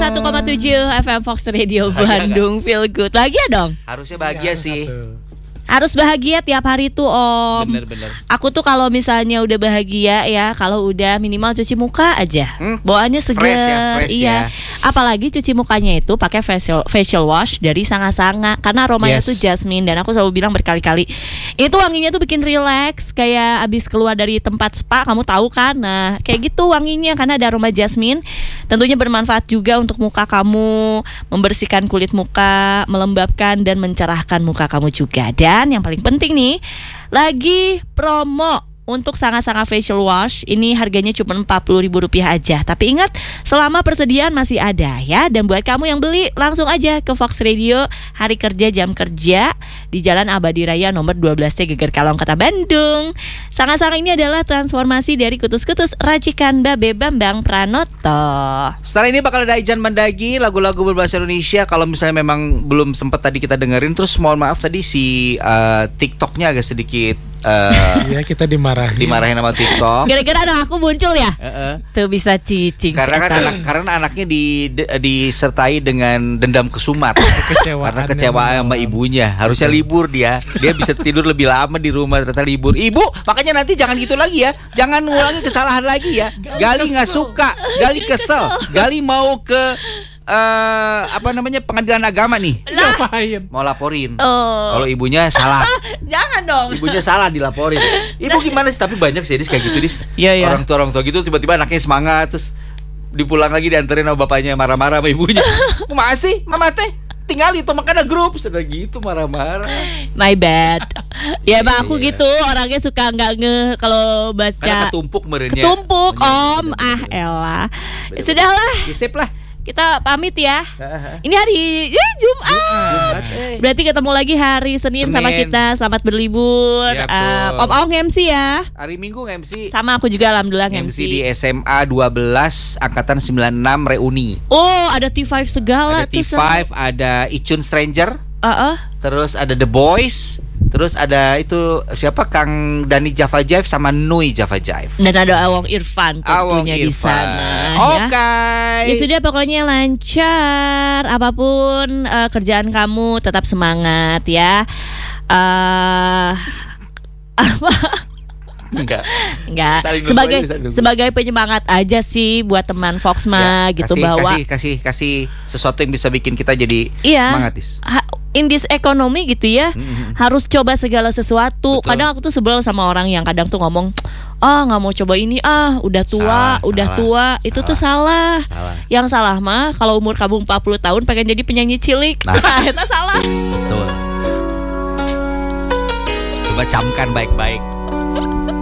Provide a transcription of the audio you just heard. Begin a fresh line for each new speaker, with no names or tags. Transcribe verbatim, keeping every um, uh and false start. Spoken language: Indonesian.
satu koma tujuh F M Fox Radio Bandung. Feel good. Bahagia dong?
Harusnya bahagia ya, sih satu.
Harus bahagia tiap hari tuh Om.
Bener-bener.
Aku tuh kalau misalnya udah bahagia ya, kalau udah minimal cuci muka aja, hmm? bawaannya segar.
Fresh ya, fresh
iya.
Ya.
Apalagi cuci mukanya itu pakai facial facial wash dari Sanga-Sanga karena aromanya yes. tuh jasmine, dan aku selalu bilang berkali-kali itu wanginya tuh bikin relax kayak abis keluar dari tempat spa, kamu tahu kan? Nah kayak gitu wanginya karena ada aroma jasmine. Tentunya bermanfaat juga untuk muka kamu, membersihkan kulit muka, melembabkan dan mencerahkan muka kamu juga. Dan yang paling penting nih, lagi promo untuk Sanga-Sanga Facial Wash. Ini harganya cuma empat puluh ribu rupiah aja. Tapi ingat, selama persediaan masih ada ya. Dan buat kamu yang beli, langsung aja ke Fox Radio hari kerja jam kerja di Jalan Abadi Raya nomor dua belas C Geger Kalong, Kota Bandung. Sanga-Sanga ini adalah transformasi dari kutus-kutus racikan Babe Bambang Pranoto.
Setelah ini bakal ada Ijan Mandagi, lagu-lagu berbahasa Indonesia. Kalau misalnya memang belum sempat tadi kita dengerin, terus mohon maaf tadi si uh, TikToknya agak sedikit uh,
iya, kita dimarahin
dimarahin sama TikTok.
Gara-gara anak aku muncul ya.
Uh-uh.
Tuh bisa cicing.
Karena kan anak, karena anaknya di, di, disertai dengan dendam kesumat.
Kekecewaan.
Karena kecewaan sama ibunya. Harusnya libur dia. Dia bisa tidur lebih lama di rumah, ternyata libur. Ibu, makanya nanti jangan gitu lagi ya. Jangan ngulangi kesalahan lagi ya. Gali nggak suka, Gali kesel, Gali mau ke Uh, apa namanya pengadilan agama nih,
lah.
Mau laporin
oh.
Kalau ibunya salah.
Jangan dong.
Ibunya salah dilaporin. Ibu gimana sih? Tapi banyak sih Dis kayak gitu Dis.
Ya, ya.
Orang tua orang tua gitu tiba-tiba anaknya semangat, terus dipulang lagi dianterin sama bapaknya marah-marah sama ibunya. Kumaha sih mama teh? Tinggal itu makanya grup sudah gitu marah-marah.
My bad. Ya emang aku
iya.
gitu orangnya suka nggak nge kalau baca.
Karena ketumpuk merenya.
Ketumpuk
bener,
Om.
bener,
Ah
bener.
elah. Ya, sudahlah.
Ya, sip lah.
Kita pamit ya. Ini hari ya, Jumat.
Jumat eh.
Berarti ketemu lagi hari Senin,
Senin.
sama kita. Selamat berlibur.
Ya,
uh, Om Ong M C ya.
Hari Minggu M C.
Sama aku juga alhamdulillah M C.
M C di S M A dua belas angkatan sembilan puluh enam reuni.
Oh, ada T lima segala.
Ada T lima, ada Icun Stranger.
Uh-uh.
Terus ada The Boys. Terus ada itu siapa Kang Dani Java Jive sama Nui Java Jive.
Dan ada Awong Irfan tentunya di sana.
Oke.
Okay. Ya. ya sudah pokoknya lancar. Apapun uh, kerjaan kamu tetap semangat ya. Uh, apa?
Enggak.
Enggak.
Saling
sebagai
nunggu,
sebagai penyemangat aja sih buat teman Foxma ya, gitu
kasih,
bahwa
kasih kasih kasih sesuatu yang bisa bikin kita jadi
iya,
semangat Is.
Ha, in this economy gitu ya, mm-hmm. harus coba segala sesuatu. Betul. Kadang aku tuh sebel sama orang yang kadang tuh ngomong, ah nggak mau coba ini, ah udah tua, salah, udah salah, tua, salah, itu tuh salah. salah. Yang salah mah kalau umur kamu empat puluh tahun pengen jadi penyanyi cilik, nah itu salah.
Betul. Coba camkan baik-baik.